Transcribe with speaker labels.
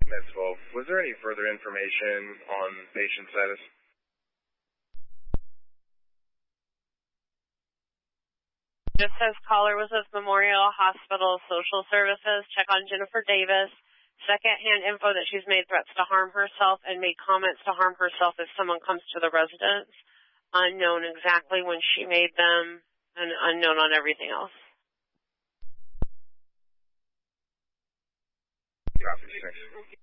Speaker 1: Med 12. Was there any further information on patient status?
Speaker 2: Just says caller was with Memorial Hospital Social Services. Check on Jennifer Davis. Second-hand info that she's made threats to harm herself and made comments to harm herself if someone comes to the residence. Unknown exactly when she made them and unknown on everything else.
Speaker 1: Copy, thanks.